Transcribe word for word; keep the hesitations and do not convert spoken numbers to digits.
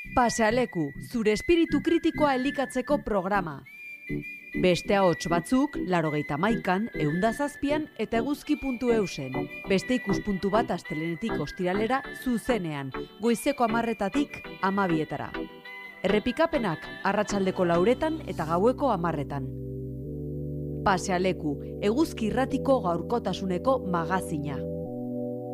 Pasealeku, zure espiritu kritikoa elikatzeko programa. Beste ahots batzuk, laurogeita hamaikan, ehunda zazpian eta eguzki puntu eusen. Beste ikuspuntu bat astelehenetik ostiralera zuzenean, goizeko hamarretatik hamabietara. Errepikapenak arratsaldeko lauretan eta gaueko hamarretan. Pasealeku, eguzki irratiko gaurkotasuneko magazina.